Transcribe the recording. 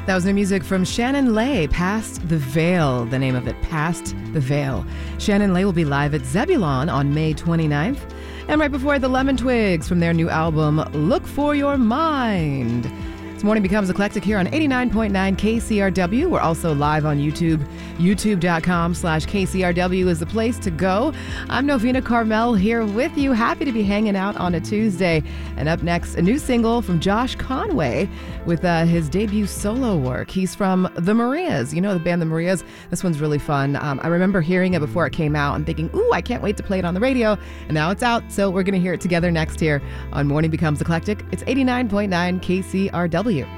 That was new music from Shannon Lay, Past the Veil, the name of it, Past the Veil. Shannon Lay will be live at Zebulon on May 29th. And right before the Lemon Twigs from their new album, Look for Your Mind. This morning becomes eclectic here on 89.9 KCRW. We're also live on YouTube. YouTube.com/KCRW is the place to go. I'm Novena Carmel here with you. Happy to be hanging out on a Tuesday. And up next, a new single from Josh Conway with his debut solo work. He's from The Marias. You know the band The Marias? This one's really fun. I remember hearing it before it came out and thinking, ooh, I can't wait to play it on the radio. And now it's out, so we're going to hear it together next here on Morning Becomes Eclectic. It's 89.9 KCRW.